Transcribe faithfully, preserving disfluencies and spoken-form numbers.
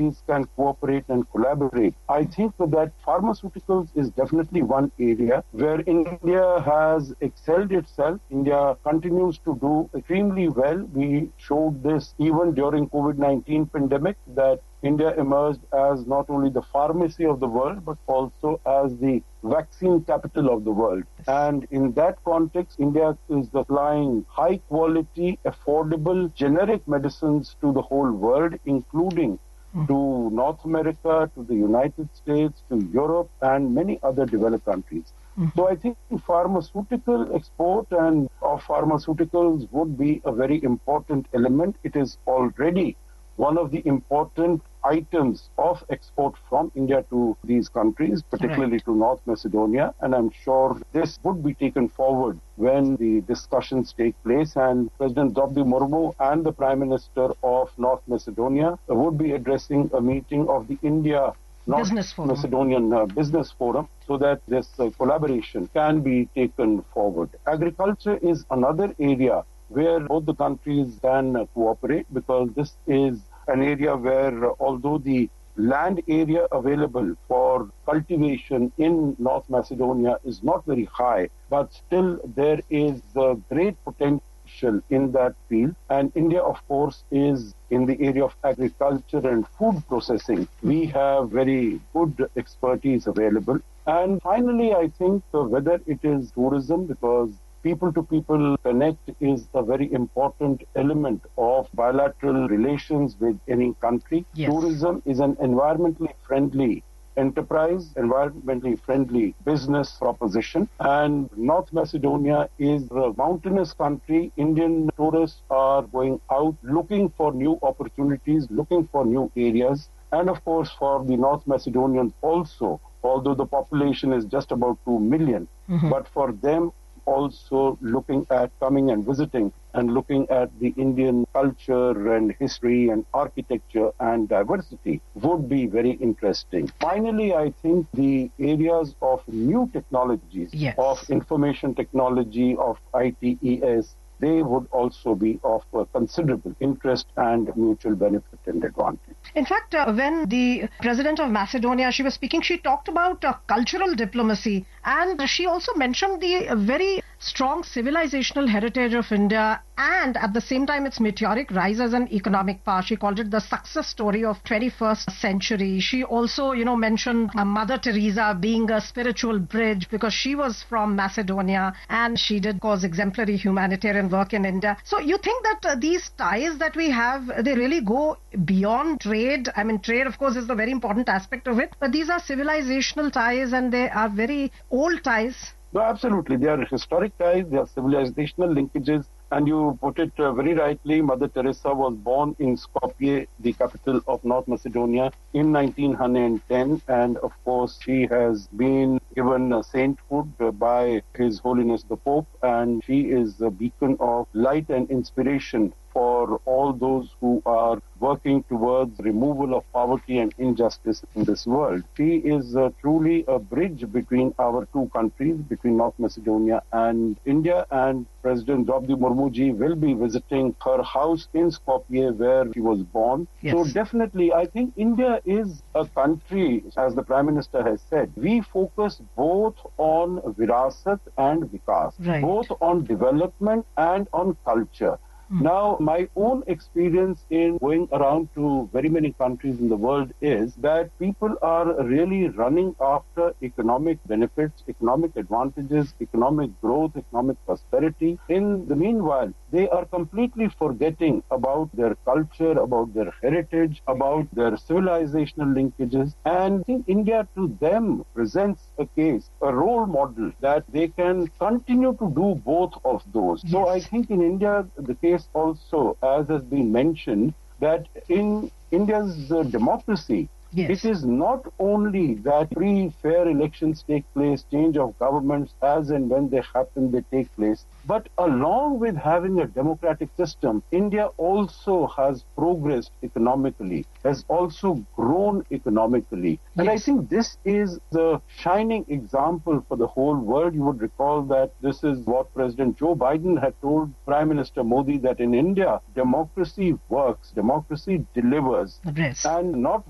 countries can cooperate and collaborate. I think that pharmaceuticals is definitely one area where India has excelled itself. India continues to do extremely well. We showed this even during COVID nineteen pandemic, that India emerged as not only the pharmacy of the world, but also as the vaccine capital of the world. And in that context, India is supplying high quality, affordable, generic medicines to the whole world, including mm. to North America, to the United States, to Europe, and many other developed countries. Mm-hmm. So I think pharmaceutical export and of pharmaceuticals would be a very important element. It is already one of the important items of export from India to these countries, particularly right. to North Macedonia. And I'm sure this would be taken forward when the discussions take place. And President Draupadi Murmu and the Prime Minister of North Macedonia would be addressing a meeting of the India North business Macedonian uh, Business Forum, so that this uh, collaboration can be taken forward. Agriculture is another area where both the countries can uh, cooperate, because this is an area where, uh, although the land area available for cultivation in North Macedonia is not very high, but still there is uh, great potential in that field. And India, of course, is in the area of agriculture and food processing. We have very good expertise available. And finally, I think uh, whether it is tourism, because people-to-people connect is a very important element of bilateral relations with any country. Yes. Tourism is an environmentally friendly enterprise, environmentally friendly business proposition. And North Macedonia is a mountainous country. Indian tourists are going out looking for new opportunities, looking for new areas. And of course, for the North Macedonians also, although the population is just about two million, mm-hmm. but for them, also looking at coming and visiting and looking at the Indian culture and history and architecture and diversity would be very interesting. Finally, I think the areas of new technologies, yes. of information technology, of I T E S, they would also be of uh, considerable interest and mutual benefit and advantage. In fact, uh, when the President of Macedonia, she was speaking, she talked about uh, cultural diplomacy, and she also mentioned the uh, very strong civilizational heritage of India, and at the same time its meteoric rise as an economic power. She called it the success story of twenty-first century. She also, you know, mentioned uh, Mother Teresa being a spiritual bridge, because she was from Macedonia and she did cause exemplary humanitarian work in India. So you think that uh, these ties that we have, they really go beyond trade? I mean, trade, of course, is the very important aspect of it, but these are civilizational ties and they are very old ties. No, absolutely. They are historic ties, they are civilizational linkages. And you put it uh, very rightly, Mother Teresa was born in Skopje, the capital of North Macedonia, in nineteen ten. And of course, she has been given a sainthood uh, by His Holiness the Pope. And she is a beacon of light and inspiration for all those who are working towards removal of poverty and injustice in this world. She is uh, truly a bridge between our two countries, between North Macedonia and India, and President Draupadi Murmu ji will be visiting her house in Skopje where she was born. Yes. So definitely, I think India is a country, as the Prime Minister has said, we focus both on Virasat and Vikas, right. both on development and on culture. Now, my own experience in going around to very many countries in the world is that people are really running after economic benefits, economic advantages, economic growth, economic prosperity. In the meanwhile, they are completely forgetting about their culture, about their heritage, about their civilizational linkages. And I think India to them presents a case, a role model that they can continue to do both of those. Yes. So I think in India, the case also, as has been mentioned, that in India's uh, democracy, yes. it is not only that free, fair elections take place, change of governments as and when they happen, they take place, but along with having a democratic system, India also has progressed economically, has also grown economically. Yes. And I think this is the shining example for the whole world. You would recall that this is what President Joe Biden had told Prime Minister Modi, that in India, democracy works, democracy delivers. Yes. And not